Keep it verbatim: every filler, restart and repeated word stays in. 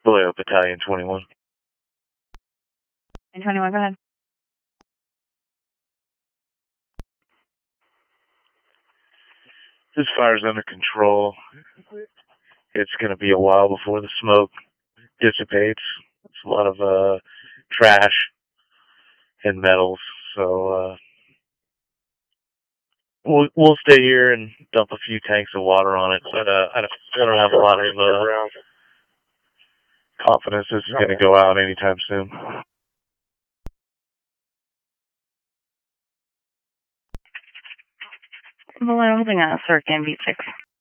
Vallejo Battalion twenty-one. And twenty-one, go ahead. This fire's under control. It's going to be a while before the smoke dissipates. It's a lot of uh, trash and metals, so uh, we'll we'll stay here and dump a few tanks of water on it. But uh, I don't I don't have a lot of uh, confidence this is going to go out anytime soon. Vallejo, holding a Circan V six.